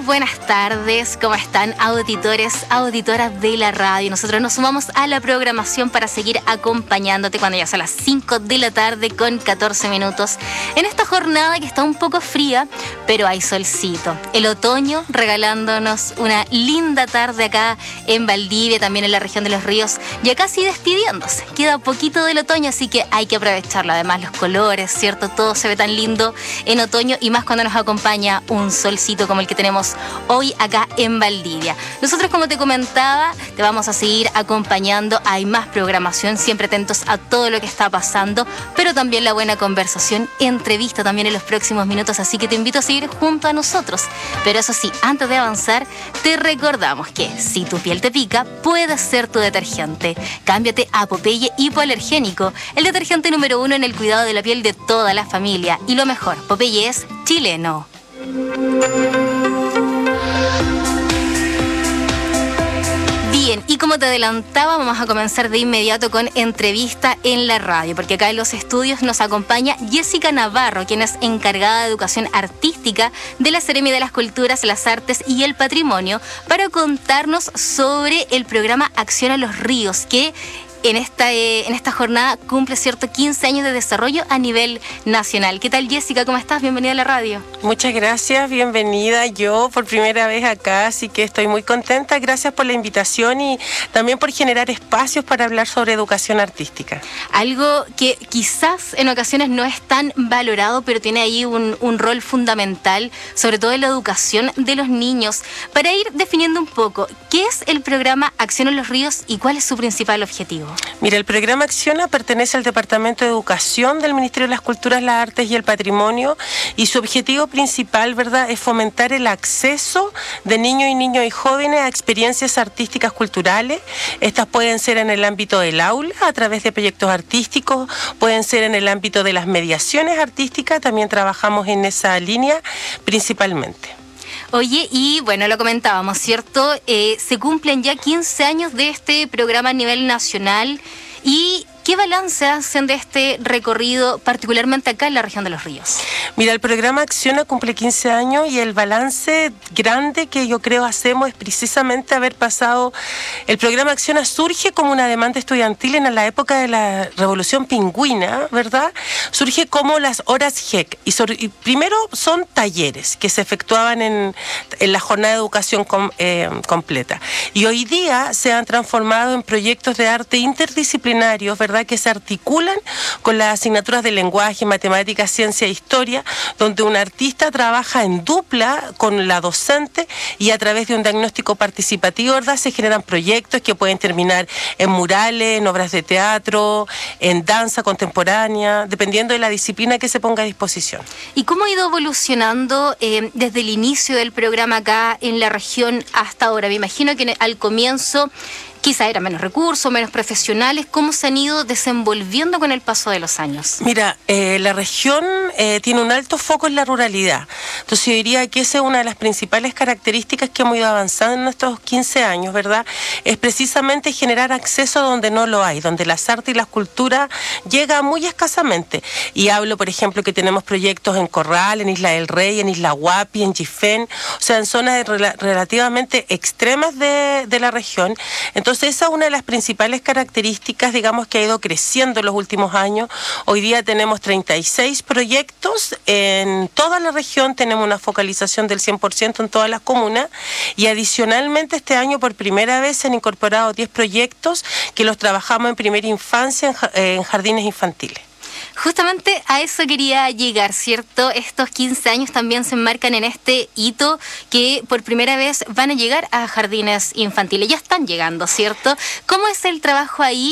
buenas tardes. ¿Cómo están, auditores, auditoras de la radio? Nosotros nos sumamos a la programación para seguir acompañándote cuando ya son las 5 de la tarde con 14 minutos. En esta jornada que está un poco fría, pero hay solcito. El otoño regalándonos una linda tarde acá en Valdivia, también en la región de Los Ríos, ya casi despidiéndose. Queda poquito del otoño, así que hay que aprovecharlo. Además, los colores, ¿cierto? Todo se ve tan lindo en otoño y más cuando nos acompaña un solcito como el que tenemos hoy acá en Valdivia. Nosotros, como te comentaba, te vamos a seguir acompañando. Hay más programación, siempre atentos a todo lo que está pasando, pero también la buena conversación, entrevista también en los próximos minutos, así que te invito a seguir junto a nosotros. Pero eso sí, antes de avanzar, te recordamos que si tu piel te pica, puedes ser tu detergente. Cámbiate a Popeye Hipoalergénico, el detergente número 1 en el cuidado de la piel de toda la familia. Y lo mejor, Popeye es chileno. Bien, y como te adelantaba, vamos a comenzar de inmediato con entrevista en la radio, porque acá en los estudios nos acompaña Jessica Navarro, quien es encargada de educación artística de la Seremi de las Culturas, las Artes y el Patrimonio, para contarnos sobre el programa Acción a los Ríos, que en esta jornada cumple 15 años de desarrollo a nivel nacional. ¿Qué tal, Jessica? ¿Cómo estás? Bienvenida a la radio. Muchas gracias, bienvenida. Yo por primera vez acá, así que estoy muy contenta. Gracias por la invitación y también por generar espacios para hablar sobre educación artística. Algo que quizás en ocasiones no es tan valorado, pero tiene ahí un rol fundamental, sobre todo en la educación de los niños. Para ir definiendo un poco, ¿qué es el programa Acción a los Ríos y cuál es su principal objetivo? Mira, el programa Acciona pertenece al Departamento de Educación del Ministerio de las Culturas, las Artes y el Patrimonio, y su objetivo principal, ¿verdad?, es fomentar el acceso de niños y jóvenes a experiencias artísticas culturales. Estas pueden ser en el ámbito del aula, a través de proyectos artísticos, pueden ser en el ámbito de las mediaciones artísticas, también trabajamos en esa línea principalmente. Oye, y bueno, lo comentábamos, ¿cierto? Se cumplen ya 15 años de este programa a nivel nacional. ¿Y qué balance hacen de este recorrido, particularmente acá en la región de Los Ríos? Mira, el programa Acciona cumple 15 años y el balance grande que yo creo hacemos es precisamente haber pasado. El programa Acciona surge como una demanda estudiantil en la época de la Revolución Pingüina, ¿verdad? Surge como las horas GEC. Y primero son talleres que se efectuaban en la jornada de educación completa. Y hoy día se han transformado en proyectos de arte interdisciplinarios, ¿verdad?, que se articulan con las asignaturas de lenguaje, matemáticas, ciencia e historia, donde un artista trabaja en dupla con la docente y a través de un diagnóstico participativo, ¿verdad?, se generan proyectos que pueden terminar en murales, en obras de teatro, en danza contemporánea, dependiendo de la disciplina que se ponga a disposición. ¿Y cómo ha ido evolucionando desde el inicio del programa acá en la región hasta ahora? Me imagino que al comienzo quizá eran menos recursos, menos profesionales. ¿Cómo se han ido desenvolviendo con el paso de los años? Mira, la región tiene un alto foco en la ruralidad. Entonces yo diría que esa es una de las principales características que hemos ido avanzando en nuestros 15 años, ¿verdad? Es precisamente generar acceso donde no lo hay, donde las artes y las culturas llegan muy escasamente. Y hablo, por ejemplo, que tenemos proyectos en Corral, en Isla del Rey, en Isla Huapi, en Chifén, o sea, en zonas relativamente extremas de la región. Entonces esa es una de las principales características, digamos, que ha ido creciendo en los últimos años. Hoy día tenemos 36 proyectos en toda la región, tenemos una focalización del 100% en todas las comunas y adicionalmente este año por primera vez se han incorporado 10 proyectos que los trabajamos en primera infancia en jardines infantiles. Justamente a eso quería llegar, ¿cierto? Estos 15 años también se enmarcan en este hito que por primera vez van a llegar a jardines infantiles. Ya están llegando, ¿cierto? ¿Cómo es el trabajo ahí